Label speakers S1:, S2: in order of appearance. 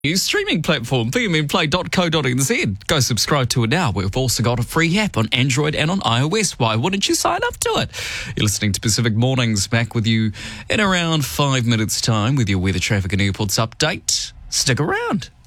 S1: New streaming platform, vmnplay.co.nz. Go subscribe to it now. We've also got a free app on Android and on iOS. Why wouldn't you sign up to it? You're listening to Pacific Mornings, back with you in around 5 minutes' time with your weather, traffic and airports update. Stick around.